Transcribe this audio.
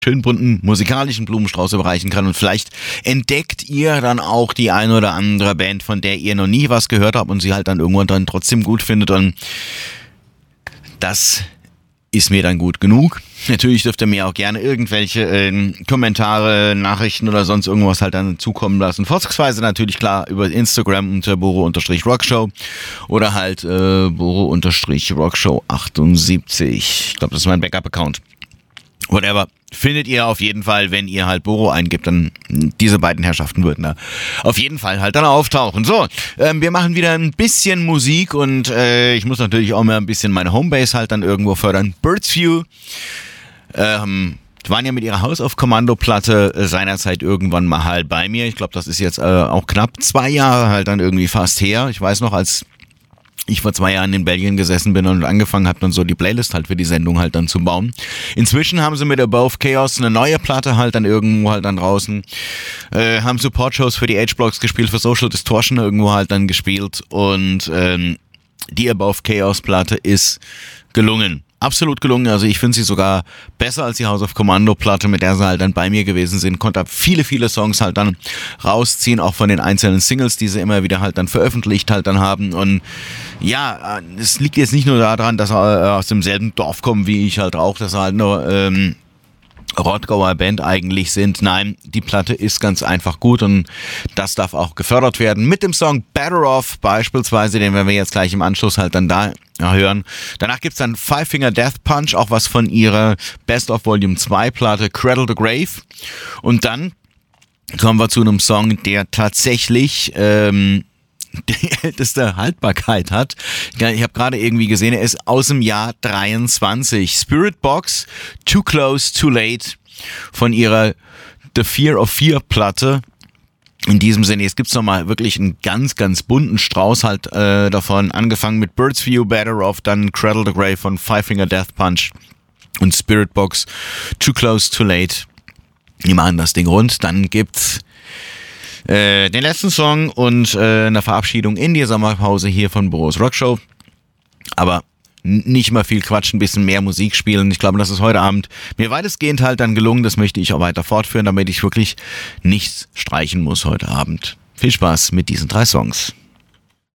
schön bunten musikalischen Blumenstrauß überreichen kann. Und vielleicht entdeckt ihr dann auch die eine oder andere Band, von der ihr noch nie was gehört habt und sie halt dann irgendwann dann trotzdem gut findet. Und das ist mir dann gut genug. Natürlich dürft ihr mir auch gerne irgendwelche Kommentare, Nachrichten oder sonst irgendwas halt dann zukommen lassen. Vorzugsweise natürlich klar über Instagram unter Boro_Rockshow oder halt Boro_Rockshow78. Ich glaube, das ist mein Backup-Account. Whatever. Findet ihr auf jeden Fall, wenn ihr halt Boro eingibt, dann diese beiden Herrschaften würden da auf jeden Fall halt dann auftauchen. So, wir machen wieder ein bisschen Musik und ich muss natürlich auch mal ein bisschen meine Homebase halt dann irgendwo fördern. Birds View waren ja mit ihrer House-of-Commando-Platte seinerzeit irgendwann mal halt bei mir. Ich glaube, das ist jetzt auch knapp 2 Jahre halt dann irgendwie fast her. Ich weiß noch, als ich vor 2 Jahren in Belgien gesessen bin und angefangen habe, dann so die Playlist halt für die Sendung halt dann zu bauen. Inzwischen haben sie mit Above Chaos eine neue Platte halt dann irgendwo halt dann draußen, haben Support-Shows für die H-Blocks gespielt, für Social Distortion irgendwo halt dann gespielt und die Above Chaos Platte ist gelungen. Absolut gelungen, also ich finde sie sogar besser als die House of Commando Platte, mit der sie halt dann bei mir gewesen sind, konnte viele Songs halt dann rausziehen, auch von den einzelnen Singles, die sie immer wieder halt dann veröffentlicht halt dann haben und ja, es liegt jetzt nicht nur daran, dass er aus demselben Dorf kommt wie ich halt auch, dass er halt nur Rottgauer Band eigentlich sind. Nein, die Platte ist ganz einfach gut und das darf auch gefördert werden. Mit dem Song Better Off beispielsweise, den werden wir jetzt gleich im Anschluss halt dann da hören. Danach gibt's dann Five Finger Death Punch, auch was von ihrer Best of Volume 2 Platte Cradle the Grave. Und dann kommen wir zu einem Song, der tatsächlich die älteste Haltbarkeit hat. Ich habe gerade irgendwie gesehen, er ist aus dem Jahr 23. Spiritbox, Too Close, Too Late von ihrer The Fear of Fear Platte. In diesem Sinne, jetzt gibt's nochmal wirklich einen ganz, ganz bunten Strauß halt davon. Angefangen mit Birds View, Better Off, dann Cradle the Grave von Five Finger Death Punch und Spiritbox, Too Close, Too Late. Die machen das Ding rund. Dann gibt's den letzten Song und eine Verabschiedung in die Sommerpause hier von Boros Rockshow. Aber nicht mal viel Quatsch, ein bisschen mehr Musik spielen. Ich glaube, das ist heute Abend mir weitestgehend halt dann gelungen. Das möchte ich auch weiter fortführen, damit ich wirklich nichts streichen muss heute Abend. Viel Spaß mit diesen 3 Songs.